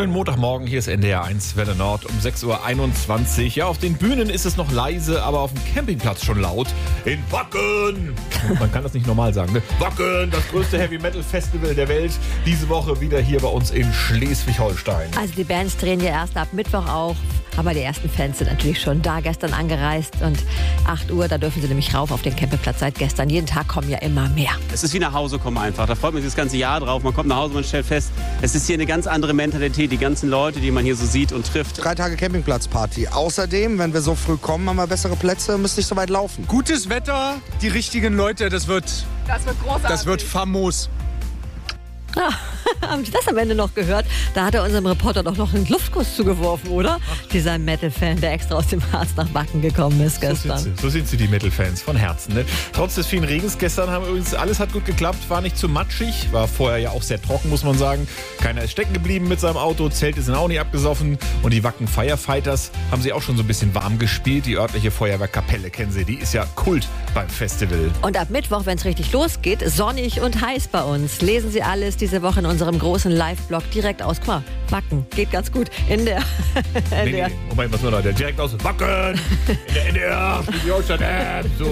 Schönen Montagmorgen, hier ist NDR 1 Welle Nord um 6.21 Uhr. Ja, auf den Bühnen ist es noch leise, aber auf dem Campingplatz schon laut. In Wacken! Man kann das nicht normal sagen, ne? Wacken, das größte Heavy-Metal-Festival der Welt. Diese Woche wieder hier bei uns in Schleswig-Holstein. Also die Bands drehen ja erst ab Mittwoch auf, aber die ersten Fans sind natürlich schon da, gestern angereist. Und 8 Uhr, da dürfen sie nämlich rauf auf den Campingplatz seit gestern. Jeden Tag kommen ja immer mehr. Es ist wie nach Hause kommen einfach. Da freut man sich das ganze Jahr drauf. Man kommt nach Hause, man stellt fest, es ist hier eine ganz andere Mentalität. Die ganzen Leute, die man hier so sieht und trifft. 3 Tage Campingplatzparty. Außerdem, wenn wir so früh kommen, haben wir bessere Plätze, müssen nicht so weit laufen. Gutes Wetter, die richtigen Leute, das wird großartig. Das wird famos. Ah, haben Sie das am Ende noch gehört? Da hat er unserem Reporter doch noch einen Luftkuss zugeworfen, oder? Dieser Metal-Fan, der extra aus dem Harz nach Wacken gekommen ist gestern. So sind sie, die Metal-Fans von Herzen. Ne? Trotz des vielen Regens gestern haben übrigens alles hat gut geklappt, war nicht zu matschig, war vorher ja auch sehr trocken, muss man sagen. Keiner ist stecken geblieben mit seinem Auto, Zelte sind auch nicht abgesoffen und die Wacken Firefighters haben sie auch schon so ein bisschen warm gespielt. Die örtliche Feuerwehrkapelle, kennen Sie, die ist ja Kult beim Festival. Und ab Mittwoch, wenn es richtig losgeht, sonnig und heiß bei uns. Lesen Sie alles diese Woche in unserem großen Live-Blog direkt aus Wacken. Geht ganz gut in der NDR. Nee, Moment, was war da? Direkt aus Wacken in der NDR, Schleswig-Holstein. So.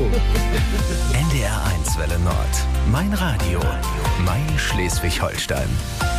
NDR 1 Welle Nord. Mein Radio. Mein Schleswig-Holstein.